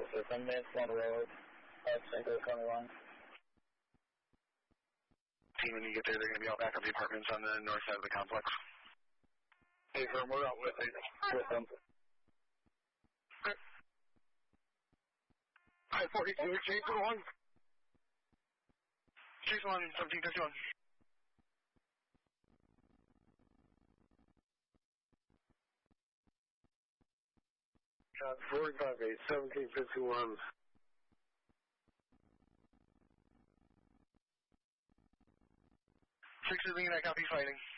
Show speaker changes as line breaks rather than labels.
system, One Road, Cinco 21.
Team, when you get there, they're going to be out back of the apartments on the north side of the complex.
Hey, firm, we're out with them.
Okay. I-42, Chase 1. Chase 1, 1751.
45-8, 1751.
6 is leaning, I copy fighting.